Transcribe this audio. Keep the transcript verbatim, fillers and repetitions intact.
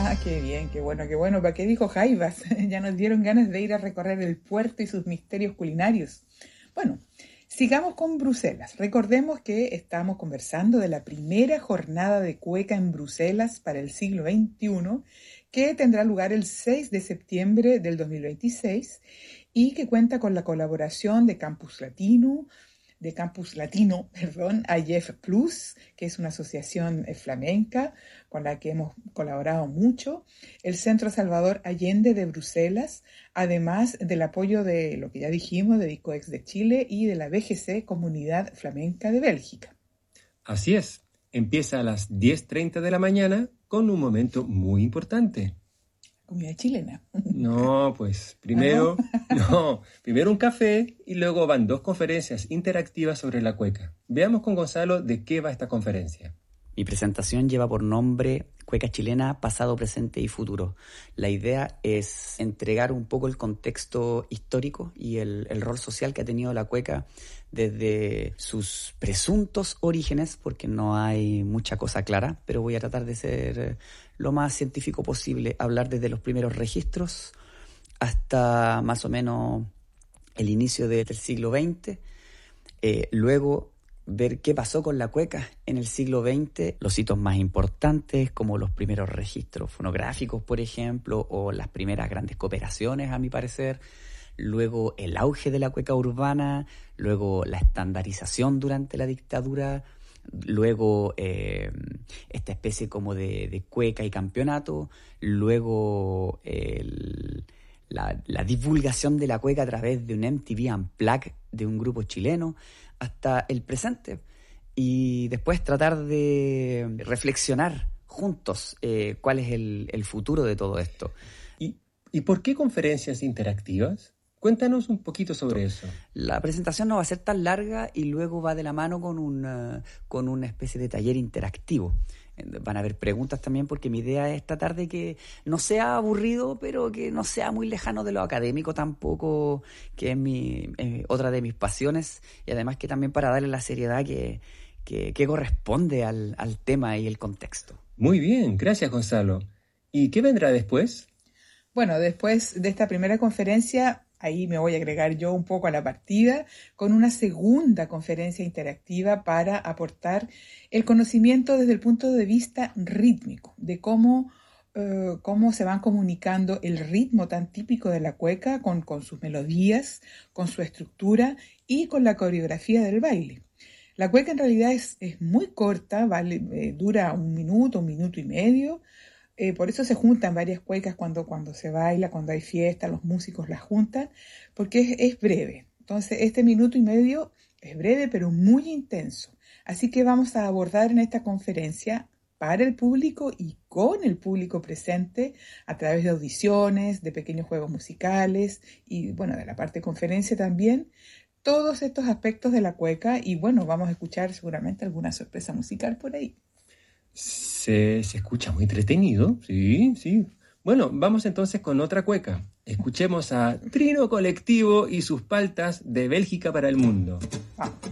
Ah, qué bien, qué bueno, qué bueno. ¿Para qué dijo Jaivas? Ya nos dieron ganas de ir a recorrer el puerto y sus misterios culinarios. Bueno, sigamos con Bruselas. Recordemos que estamos conversando de la primera jornada de cueca en Bruselas para el siglo veintiuno, que tendrá lugar el seis de septiembre del dos mil veintiséis y que cuenta con la colaboración de Campus Latino, de Campus Latino, perdón, A Y E F Plus, que es una asociación eh, flamenca con la que hemos colaborado mucho, el Centro Salvador Allende de Bruselas, además del apoyo de lo que ya dijimos, de DICOEX de Chile y de la B G C Comunidad Flamenca de Bélgica. Así es, empieza a las diez treinta de la mañana con un momento muy importante. Comida chilena. No, pues primero, no, primero un café y luego van dos conferencias interactivas sobre la cueca. Veamos con Gonzalo de qué va esta conferencia. Mi presentación lleva por nombre Cueca Chilena, Pasado, Presente y Futuro. La idea es entregar un poco el contexto histórico y el, el rol social que ha tenido la cueca desde sus presuntos orígenes, porque no hay mucha cosa clara, pero voy a tratar de ser lo más científico posible, hablar desde los primeros registros hasta más o menos el inicio del siglo veinte, eh, luego ver qué pasó con la cueca en el siglo veinte, los hitos más importantes como los primeros registros fonográficos, por ejemplo, o las primeras grandes cooperaciones, a mi parecer, luego el auge de la cueca urbana, luego la estandarización durante la dictadura, luego eh, esta especie como de, de cueca y campeonato, luego el, la, la divulgación de la cueca a través de un M T V Unplugged de un grupo chileno, hasta el presente, y después tratar de reflexionar juntos eh, cuál es el, el futuro de todo esto. ¿Y, ¿Y por qué conferencias interactivas? Cuéntanos un poquito sobre eso. La presentación no va a ser tan larga y luego va de la mano con una, con una especie de taller interactivo. Van a haber preguntas también, porque mi idea es tratar de que no sea aburrido, pero que no sea muy lejano de lo académico tampoco, que es mi, eh, otra de mis pasiones, y además que también para darle la seriedad que, que, que corresponde al, al tema y el contexto. Muy bien, gracias Gonzalo. ¿Y qué vendrá después? Bueno, después de esta primera conferencia, ahí me voy a agregar yo un poco a la partida con una segunda conferencia interactiva para aportar el conocimiento desde el punto de vista rítmico, de cómo, uh, cómo se van comunicando el ritmo tan típico de la cueca con, con sus melodías, con su estructura y con la coreografía del baile. La cueca en realidad es, es muy corta, vale, eh, dura un minuto, un minuto y medio. Eh, por eso se juntan varias cuecas cuando, cuando se baila, cuando hay fiesta, los músicos las juntan, porque es, es breve. Entonces, este minuto y medio es breve, pero muy intenso. Así que vamos a abordar en esta conferencia para el público y con el público presente a través de audiciones, de pequeños juegos musicales y, bueno, de la parte de conferencia también, todos estos aspectos de la cueca y, bueno, vamos a escuchar seguramente alguna sorpresa musical por ahí. Se, se escucha muy entretenido, sí, sí. Bueno, vamos entonces con otra cueca. Escuchemos a Trino Colectivo y sus paltas de Bélgica para el mundo. Ah.